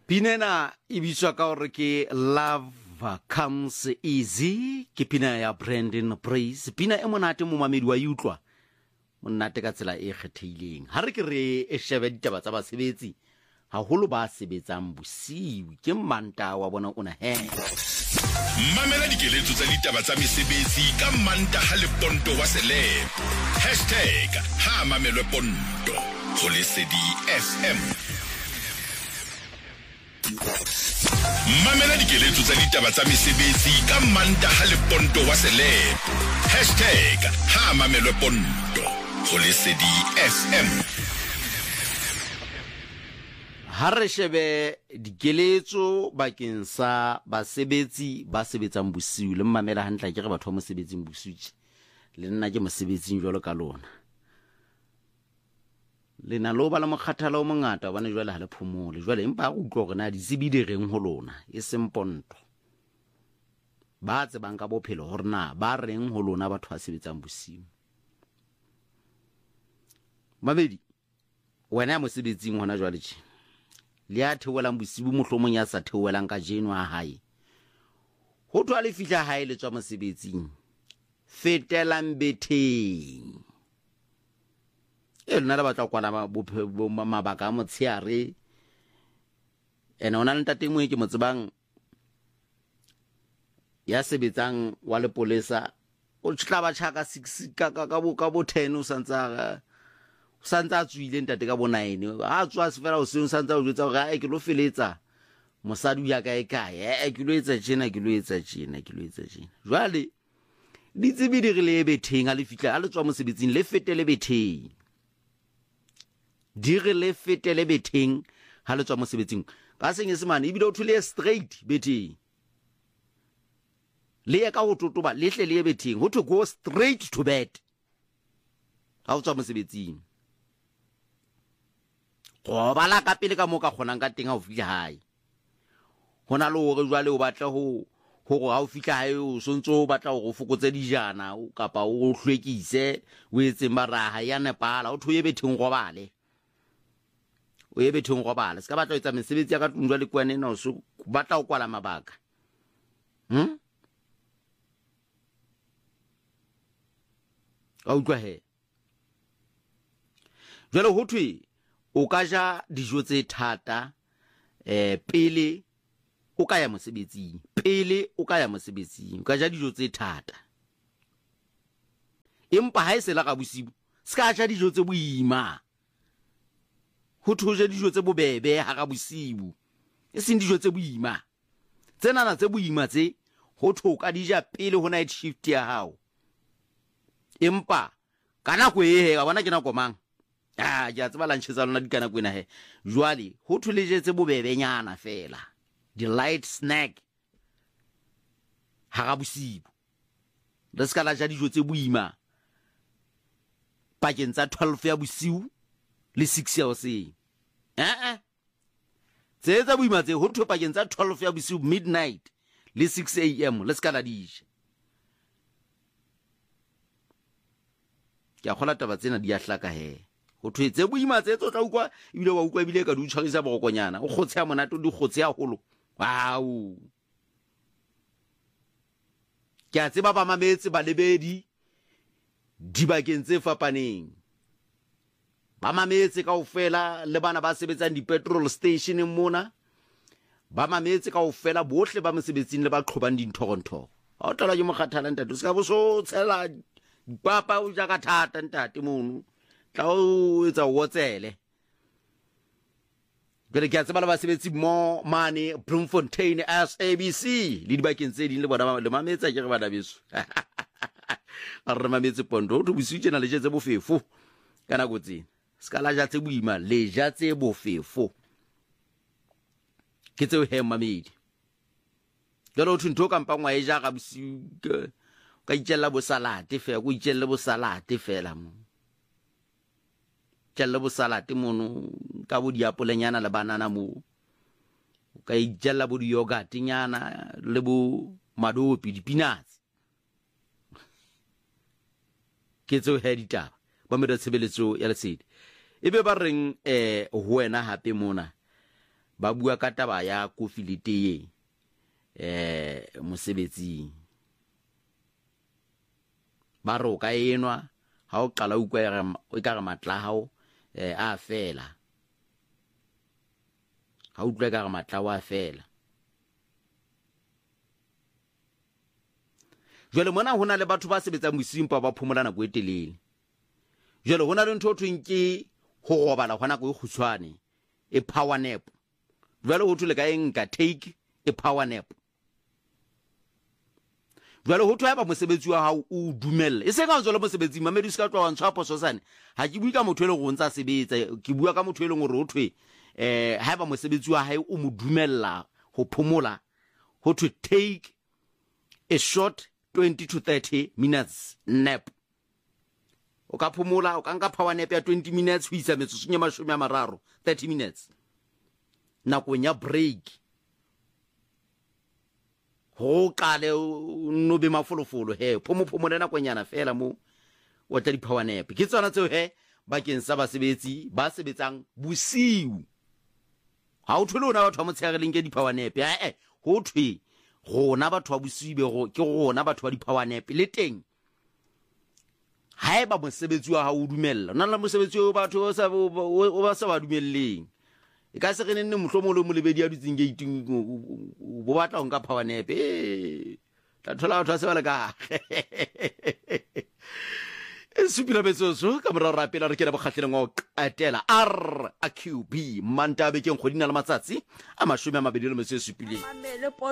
Pinena ibiswa ka hore ke Love Comes Easy, ke pina ya Brandon Praise. Pina e monate mo mamedi wa utlwa monate ka tsela e kgethileng. Ha re ke re e shebe ditaba tsa basebetsi haholo ba sebetsang bosiu ke Manta wa bona ona he. Mamela dikeletso tsa ditaba tsa mesebetsi ka Manta ha le Ponto wa Selepo #ha mamelwe Ponto ho Lesedi FM. Mamela dikeletso tsa ditaba tsa mesebetsi ka Manta ha le Ponto wa Selepo #ha mamelwe Ponto ho Lesedi FM. Ha re shebe dikeletso bakeng sa basebetsi ba sebetsang bosiu le mmamela hantle ke re batho ba mosebetsing bosiu le nna ke mosebetsing jwalo ka lona le na lo ba le mokgathalo o mongata bana jwale ha le phomole jwale empa a utlwa gore na di tsebile reng ho lona e seng Ponto ba tsebang ka bophelo hore na ba reng ho lona batho ba sebetsang bosiu. Mabedi wena ya mosebetsing hona jwale tje le a theolang bosiu mohlomong ya sa theolang ka jeno a hae ho thwa le fihla hae le tswa mosebetsing fetelang betheng lona le batla go kwana mabaka a motsheare ene ona le ntate mo ke mo tsebang ya sebetsang wa lepolesa o tla ba tshaka 6 ka bo 10 o santsa tswile ntate ka bo 9 a tswa se fela o se santsa o jwetsa gore ke lo feletsa mosadi ya kae ke lo etsa tjena jwale ditsebi di re le betheng a le fitla a le tswa mosebetsing le fetele betheng dire le fetele betheng ha le tswa mosebetsing ka senyesemane e bile o thule straight betheng le ya ka ho totoba lehle le betheng ho to go straight to bed ha o tswa mosebetsing go bala ka pele ka mo ka kgonang ka teng ha o fihla hae hona le hore jwale o batla ho ha o fihla hae o sontso o batla go fokotsa dijana kapa o hlwekise o etse maraha ya nepala o thoye betheng go bale o ye betheng go bala ska batla o etsa mesebetsi ya ka tlung jwale kwane na o so batla o kwala mabaka a utlwa he jwale ho thwe o ka ja dijo tse thata pele o ka ya mosebetsing o ka ja dijo tse thata empa ha e se la ka bosibu ska ja dijo tse boima ho thoje dijo tse bobebe ha ka bosibu e seng dijo tse boima tsena tse boima tse ho thoka dija pele ho night shift ya hao empa kana go he ga bona ke na komang ke a tseba lunch tsa lona di kana kwena he jwale ho thuleje tse bobebenyana fela di light snack ha ga bosibu le ska la ja dijo tse boima pakeng tsa 12 ya bosiu le 6 ya hoseng tse boima tse ho thwe pakeng tsa 12 ya bosiu midnight le 6 am le ska la dija ke a khola taba tsena di a hlaka he ho thwe tse boima tse tlo tla ukwa ebile wa ukwa ebile ka di utshwarisa bogokonyana o khotse ya monate di khotse ya holo wow ke a tseba ba mametse ba lebedi dibakeng tse fapaneng ba mametse kaofela le bana ba sebetsang di petrol station mona ba mametse kaofela bohle ba mosebetsing le ba qhobang dinthogontho ha o tla ke mokgathala ntate se ka bo so tshela papa o ja ka thata ntate mono tla o etsa wotsele ke ke tseba ba sebetsi mo mane Bloemfontein SABC le dibakeng tse ding le bona le mametsa ke re bana beso a re mametse Ponto o tobisi tsena le jetse bofefo kana go tsena ska la ja tse boima le ja tse bofefo ke tseo he mamedi jalo o thunto ka mpangwa e ja ga bosiu ka itjella bo salate fe go itjelle bo salate fela mo tjelle bo salate mono ka bo diapolenyana le banana mo ka itjella bo di yogurt nyana le bo madopi di peanuts ke tseo he ditaba ba me re tshebeletso ya Lesedi ebe ba reng ho wena hape mona ba bua ka taba ya Kofi le teye mosebetsing ba ro ka enwa ha o qala ukwa e ka re matla hao a fela ha o tlwe ka re matla wa fela jwale mona hona le batho ba sebetsa mosimpa ba phomola nako e telele jwale hona le ntho thweng ke ho robala hona go khutshwane e power nap jwale ho thule ka enka take e power nap jwale ho thwa ba mosebetsi wa hao o dumella e se ka ntsho le mosebetsi mamedi ska twa wa ntshwa poso sane ha ke bui ka motho ele go ntsa sebetsa ke bua ka motho ele gore ho thwe ha ba mosebetsi wa hae o mo dumella ho phomola ho to take a short 20 to 30 minutes nap o ka phomola o ka nka power nap ya 20 minutes ho isa metsotso nya 30 30 minutes nako nya break ho qale no be mafolofolo phomola nako nyana fela mo wa tla di power nap ke tsona tseo bakeng sa basebetsi ba sebetsang bosiu ha o thole ona batho ba motshegareleng ke di power nap ho thwe gona batho ba bosibe ke gona batho ba di power nap le teng haeba mosebetsi wa ha o dumella nna la mosebetsi o batho o ba sa ba dumelleng e ka se re nne mohlomolo mo lebedi ya dutsing gate bo batla nka power nap tla thola batho ba se ba le ka supila betsoso ka mora rapela re kena bokgatlheleng wa qatela RQB Mantabe ke nghodina le matsatsi a 27